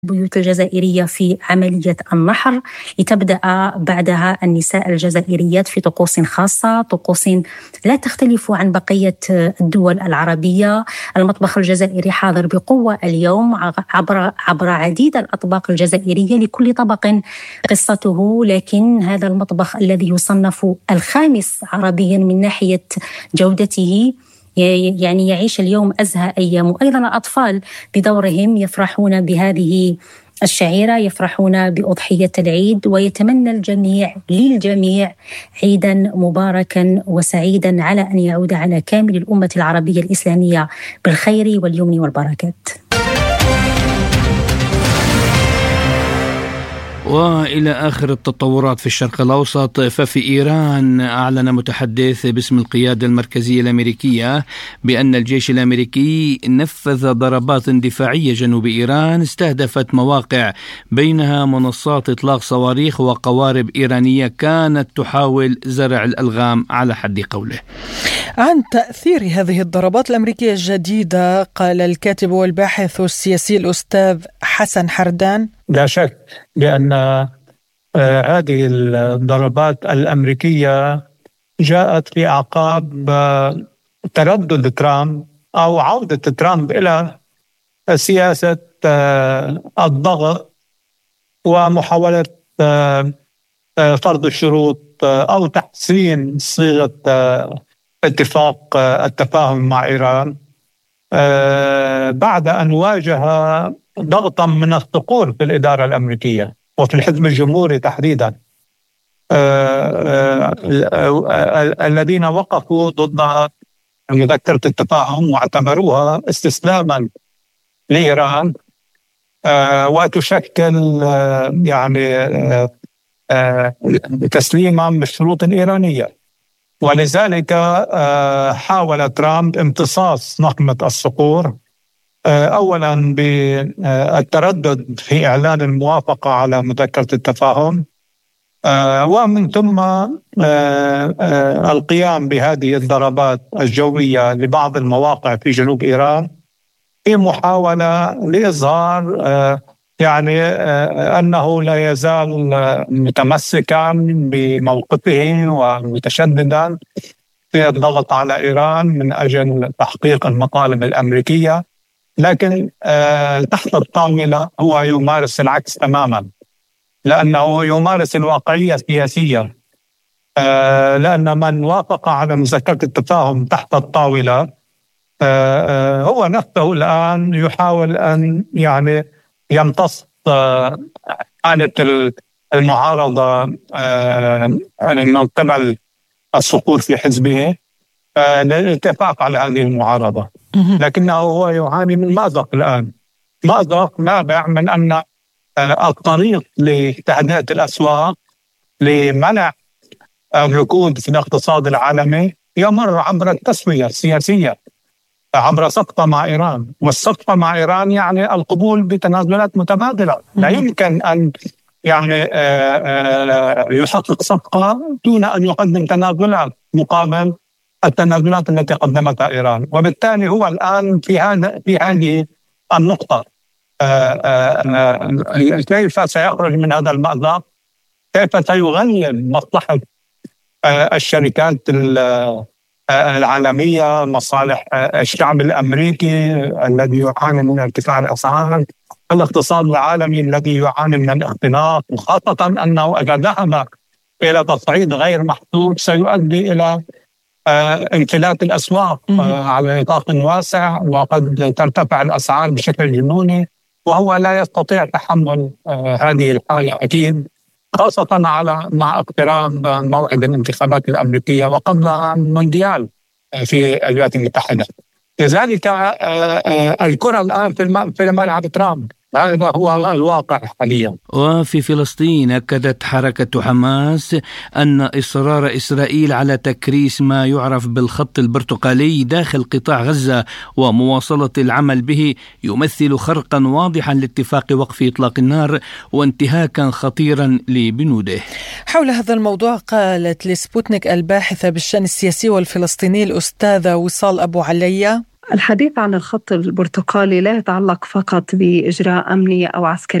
البيوت الجزائرية في عملية النحر، لتبدأ بعدها النساء الجزائريات في طقوس خاصة، طقوس لا تختلف عن بقية الدول العربية. المطبخ الجزائري حاضر بقوة اليوم عبر عديد الأطباق الجزائرية، لكل طبق قصته، لكن هذا المطبخ الذي يصنف الخامس عربيا من ناحية جودته يعني يعيش اليوم أزهى أيام. أيضا الأطفال بدورهم يفرحون بهذه الشعيرة، يفرحون بأضحية العيد، ويتمنى الجميع للجميع عيدا مباركا وسعيدا، على أن يعود على كامل الأمة العربية الإسلامية بالخير واليمن والبركات. وإلى آخر التطورات في الشرق الأوسط، ففي إيران أعلن متحدث باسم القيادة المركزية الأمريكية بأن الجيش الأمريكي نفذ ضربات دفاعية جنوب إيران استهدفت مواقع بينها منصات إطلاق صواريخ وقوارب إيرانية كانت تحاول زرع الألغام على حد قوله. عن تأثير هذه الضربات الأمريكية الجديدة قال الكاتب والباحث السياسي الأستاذ حسن حردان: لا شك بأن هذه الضربات الأمريكية جاءت في أعقاب تردد ترامب أو عودة ترامب إلى سياسة الضغط ومحاولة فرض الشروط أو تحسين صيغة اتفاق التفاهم مع إيران بعد أن واجه ضغطا من الثقور في الإدارة الأمريكية وفي الحزب الجمهوري تحديدا، الذين وقفوا ضد مذكرة التفاهم واعتبروها استسلاما لإيران وتشكل يعني تسليما بالشروط الإيرانية. ولذلك حاول ترامب امتصاص نقمة الصقور، أولا بالتردد في إعلان الموافقة على مذكرة التفاهم، ومن ثم القيام بهذه الضربات الجوية لبعض المواقع في جنوب إيران في محاولة لإظهار يعني أنه لا يزال متمسكا بموقفه ومتشددا في الضغط على إيران من أجل تحقيق المطالب الأمريكية، لكن تحت الطاولة هو يمارس العكس تماما، لأنه يمارس الواقعية السياسية، لأن من وافق على مذكرة التفاهم تحت الطاولة هو نفسه الآن يحاول أن يعني يمتص حالة المعارضة من قبل الصقور في حزبه للاتفاق على هذه المعارضة، لكنه هو يعاني من مأزق الآن، مأزق نابع من أن الطريق لتهدئة الأسواق لمنع الركود في الاقتصاد العالمي يمر عبر التسوية السياسية، عبر صفقة مع إيران، والصفقة مع إيران يعني القبول بتنازلات متبادلة. لا يمكن أن يعني يحقق صفقة دون أن يقدم تنازلات مقابل التنازلات التي قدمتها إيران، وبالتالي هو الآن في هذه النقطة، كيف سيخرج من هذا المأزق، كيف سيغلب مصلحة الشركات العالمية، مصالح الشعب الأمريكي الذي يعاني من ارتفاع الأسعار، الاقتصاد العالمي الذي يعاني من الاختناق، وخاصة أنه إذا ذهب إلى تصعيد غير محسوب سيؤدي إلى انفلات الأسواق على نطاق واسع، وقد ترتفع الأسعار بشكل جنوني، وهو لا يستطيع تحمل هذه الحالة أكيد، خاصة مع اقتراب موعد الانتخابات الأمريكية وقبلها المونديال في الولايات المتحدة. لذلك الكرة الآن في ملعب ترامب، هذا هو الواقع حاليا. وفي فلسطين أكدت حركة حماس أن إصرار إسرائيل على تكريس ما يعرف بالخط البرتقالي داخل قطاع غزة ومواصلة العمل به يمثل خرقا واضحا لاتفاق وقف إطلاق النار وانتهاكا خطيرا لبنوده. حول هذا الموضوع قالت لسبوتنيك الباحثة بالشأن السياسي والفلسطيني الأستاذة وصال أبو عليا: الحديث عن الخط البرتقالي لا يتعلق فقط بإجراء أمني أو عسكري